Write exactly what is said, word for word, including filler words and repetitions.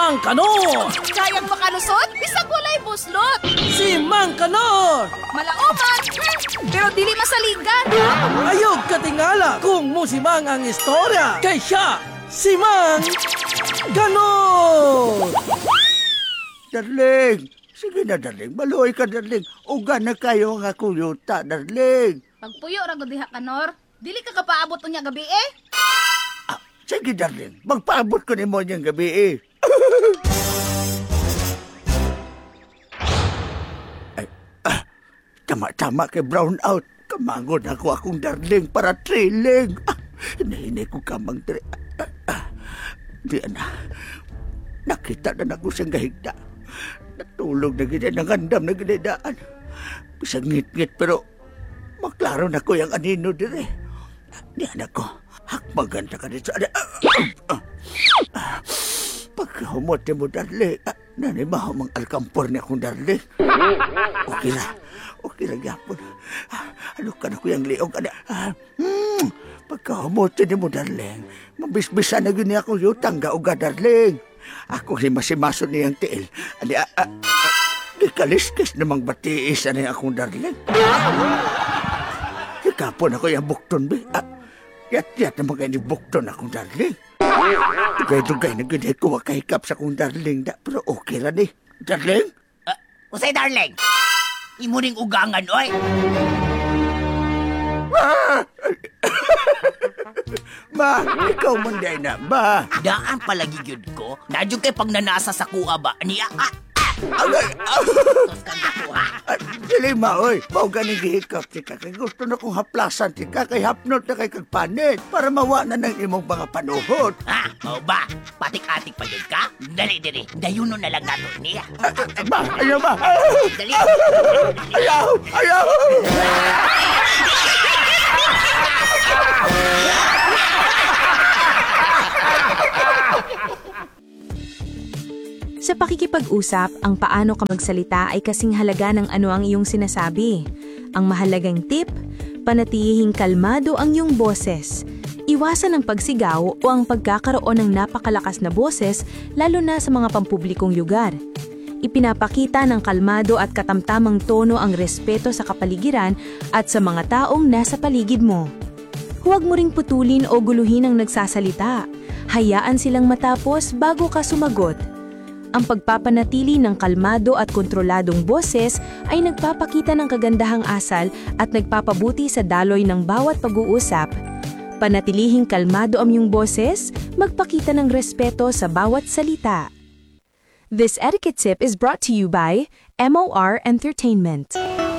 Mang Kanor! Kayang makalusot, bisag walay buslot. Si Mang Kanor! Malaoman, hmm, pero dili masaligan. Ayog katingala kung musimang ang istorya. Kay siya, si Mang Kanor! Darling, sige na darling, maluoy ka darling. Uga na kayo nga kuyuta, darling. Pagpuyo ra gud diha Kanor, dili ka kapaabot unya gabi eh. Ah, sige darling, magpaabot ko ni mo niyang gabi eh. Ay, ah, tama-tama kay brown out. Kamangon ako akong darling para trailing. Ah, hinahinay ko kamang tri... Ah, ah, di na. Nakita na ako siyang gahigda. Natulog na gina, nangandam na ginadaan. Bisang ngit-ngit pero maklaro na ko yung anino dire. Di anak ko, hakmagan na ka dito. Pagkahumot mo, darling. Nanimaho mang alkampor niya akong darling. Okay na. Okay na gapon. Ano ka na ko yung liog? Hmm, pagkahumot mo, darling. Mabisbisa na gini ako yutang gauga, darling. Ako si masimaso niyang tiil. Ani, ah, ah, ah, di kaliskis namang batiis na akong darling. Ikapon ako yung bukton, be. Ah, yat-yat naman kayo ni bukton akong darling. Dugay-dugay na gini ko makahikap sa akong darling da. Pero okay ra ni. Darling? Uh, Usay, darling. Imo ring ugangan, oy. Ah! Ma, ikaw man day na, ba? Daan palagi yun ko. Nadyo kay pag nanasa sa kuha ba? Niya, ah, ah. Agay, ah! Tos ka na kuha. Ay, dili ma, oy. Mao ganing gihikap ti ka. Kay gusto na kong haplasan ti ka. Kay hapnot na kay kagpanit. Para mawa na ng imong mga panuhot. Ha? O ba? Patik-atik pa yun ka? Dali, dali. Dayuno na lang nato niya. Ah, ah, ba, ayaw ba? Dali. Ayaw, ayaw! Sa pakikipag-usap, ang paano ka magsalita ay kasing halaga ng ano ang iyong sinasabi. Ang mahalagang tip, panatilihing kalmado ang iyong boses. Iwasan ang pagsigaw o ang pagkakaroon ng napakalakas na boses lalo na sa mga pampublikong lugar. Ipinapakita ng kalmado at katamtamang tono ang respeto sa kapaligiran at sa mga taong nasa paligid mo. Huwag mo ring putulin o guluhin ang nagsasalita. Hayaan silang matapos bago ka sumagot. Ang pagpapanatili ng kalmado at kontroladong boses ay nagpapakita ng kagandahang asal at nagpapabuti sa daloy ng bawat pag-uusap. Panatilihing kalmado ang iyong boses, magpakita ng respeto sa bawat salita. This etiquette tip is brought to you by M O R Entertainment.